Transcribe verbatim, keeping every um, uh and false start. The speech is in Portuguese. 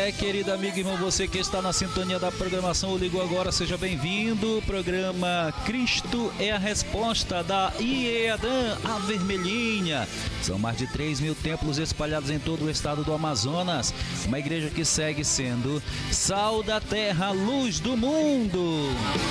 É, querido amigo e irmão, você que está na sintonia da programação O Ligou Agora, seja bem-vindo. Programa Cristo é a Resposta da I E A D A M, a Vermelhinha. São mais de três mil templos espalhados em todo o estado do Amazonas. Uma igreja que segue sendo sal da terra, luz do mundo.